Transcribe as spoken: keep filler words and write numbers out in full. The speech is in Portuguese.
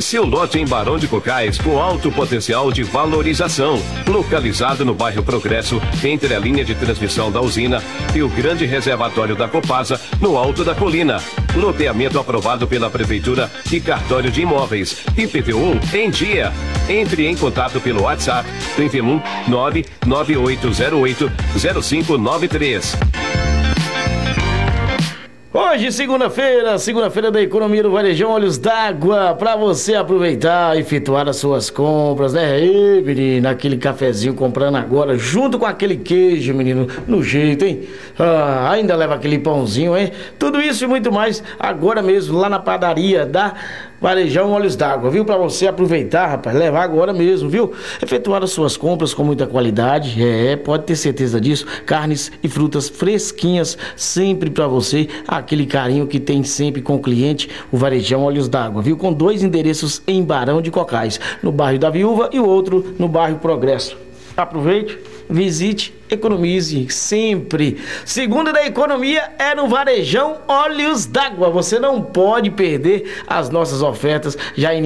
seu lote em Barão de Cocais com alto potencial de valorização. Localizado no bairro Progresso, entre a linha de transmissão da usina e o grande reservatório da Copasa, no alto da colina. Loteamento aprovado pela Prefeitura e Cartório de Imóveis. I P T U em dia. Entre em contato pelo WhatsApp trinta e um, nove nove oito zero oito, zero cinco nove três. Hoje, segunda-feira, segunda-feira da economia do Varejão Olhos d'Água, para você aproveitar e efetuar as suas compras, né? Ei, menino, aquele cafezinho comprando agora, junto com aquele queijo, menino, no jeito, hein? Ah, ainda leva aquele pãozinho, hein? Tudo isso e muito mais agora mesmo, lá na padaria da Varejão Olhos d'Água, viu? Pra você aproveitar, rapaz, levar agora mesmo, viu? Efetuar as suas compras com muita qualidade, é, pode ter certeza disso. Carnes e frutas fresquinhas, sempre pra você, aquele carinho que tem sempre com o cliente, o Varejão Olhos d'Água, viu? Com dois endereços em Barão de Cocais, no bairro da Viúva e o outro no bairro Progresso. Aproveite, visite, economize sempre. Segunda da economia é no Varejão Olhos d'Água. Você não pode perder as nossas ofertas já